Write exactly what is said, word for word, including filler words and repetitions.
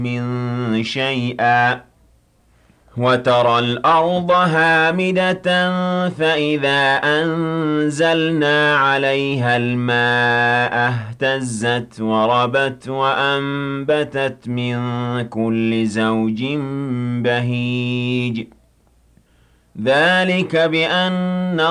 من شيئا وترى الأرض هامدة فإذا أنزلنا عليها الماء اهتزت وربت وأنبتت من كل زوج بهيج ذلك بأن